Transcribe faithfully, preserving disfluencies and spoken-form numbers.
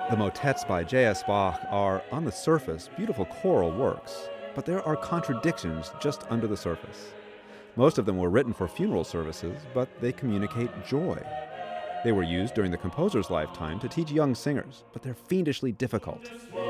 The motets by J S. Bach are, on the surface, beautiful choral works, but there are contradictions just under the surface. Most of them were written for funeral services, but they communicate joy. They were used during the composer's lifetime to teach young singers, but they're fiendishly difficult.